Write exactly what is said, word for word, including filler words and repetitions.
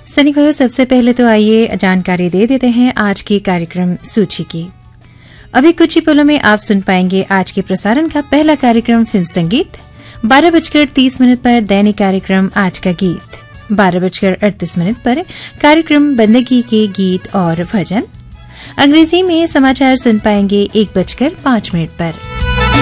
सैनिक भाइयों, सबसे पहले तो आइए जानकारी दे देते हैं आज की कार्यक्रम सूची की। अभी कुछ ही पलों में आप सुन पाएंगे आज के प्रसारण का पहला कार्यक्रम फिल्म संगीत। बारह बजकर तीस मिनट पर दैनिक कार्यक्रम आज का गीत। बारह बजकर अड़तीस मिनट पर कार्यक्रम बंदगी के गीत और भजन। अंग्रेजी में समाचार सुन पाएंगे एक बजकर पांच मिनट पर।